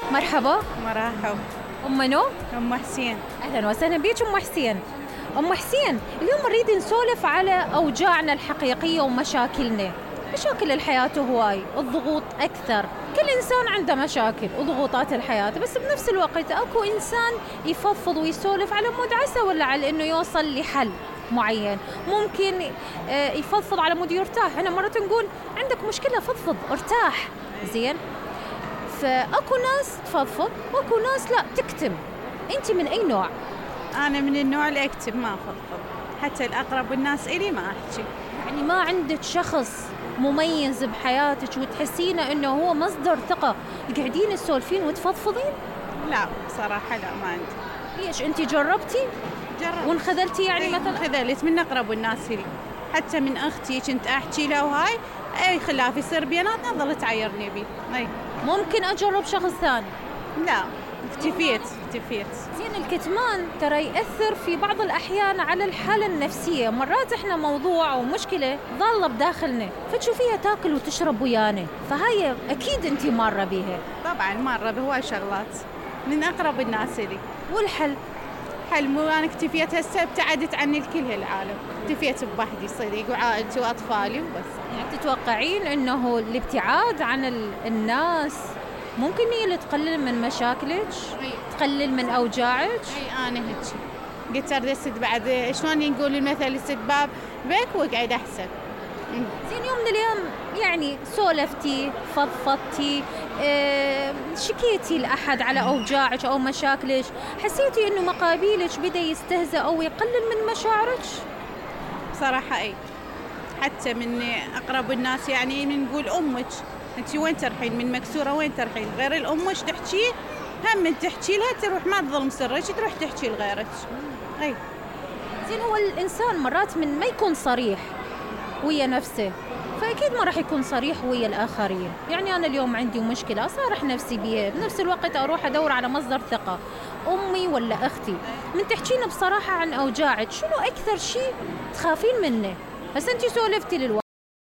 مرحبا. مرحب. أم منو؟ أم حسين. أهلا وسهلا بيك أم حسين. أم حسين، اليوم نريد نسولف على أوجاعنا الحقيقية ومشاكلنا. مشاكل الحياة هواي، الضغوط أكثر، كل إنسان عنده مشاكل وضغوطات الحياة، بس بنفس الوقت أكو إنسان يفضفض ويسولف على مود عسى ولا على إنه يوصل لحل معين. ممكن يفضفض على مود يرتاح. أنا مرة نقول عندك مشكلة فضفض ارتاح، زين. فأكو ناس تفضفض وأكو ناس لا تكتم. أنت من أي نوع؟ أنا من النوع اللي أكتب ما أفضفض، حتى الأقرب الناس إلي ما أحكي. يعني ما عندك شخص مميز بحياتك وتحسينه إنه هو مصدر ثقة قاعدين تسولفين وتفضفضين؟ لا بصراحة لا، ما عندي. ليش؟ أنت جربتي؟ جربت وانخذلتي يعني مثلا؟ خذلت من أقرب الناس إلي، حتى من أختي كنت أحكي له وهاي أي خلاف يصير بيناتنا ظلت تعيرني بيه. أي ممكن أجرب شخص ثاني؟ لا، اكتفيت. زين، الكتمان ترى يأثر في بعض الأحيان على الحالة النفسية. مرات إحنا موضوع أو مشكلة ظالة بداخلنا فتشوفيها تاكل وتشرب ويانا، فهاي أكيد أنت مارة بيها. طبعا مرة بهواي شغلات من أقرب الناس إلي. والحل؟ حل مو أنا اكتفيت هسه، ابتعدت عني الكل هالعالم، اكتفيت بوحدي صديق وعائلتي وأطفالي وبس. يعني تتوقعين إنه الابتعاد عن الناس ممكن هي اللي تقلل من مشاكلك؟ تقلل من أوجاعك؟ أي أنا هيك قلت أرد السد بعد شلون يقول المثل السد باب بيك وقعد أحسن. زين، يوم من الأيام يعني سولفتي فضفضتي شكيتي لأحد على أوجاعك أو مشاكلك، حسيتي إنه مقابلك بدأ يستهزأ أو يقلل من مشاعرك؟ بصراحة أي، حتى من أقرب الناس يعني من نقول أمك أنت وين ترحين، من مكسورة وين ترحين، غير الأمك تحكي هم من تحكي لها تروح ما تظلم سرك تروح تحكي لغيرك. أي زين، هو الإنسان مرات من ما يكون صريح ويا نفسه فأكيد ما راح يكون صريح ويا الآخرين. يعني أنا اليوم عندي مشكلة أصارح نفسي بيها، بنفس الوقت أروح أدور على مصدر ثقة، أمي ولا أختي. من تحكينا بصراحة عن أوجاعك، شنو أكثر شيء تخافين منه؟ بس أنتي سولفتي للواحد